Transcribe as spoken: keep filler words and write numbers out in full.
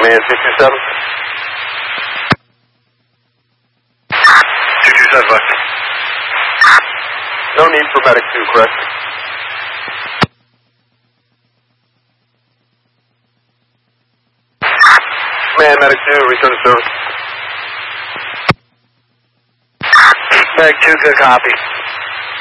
Command two two seven. two two seven. No need for medic two, correct? Command medic two, return to service. Medic two, good copy.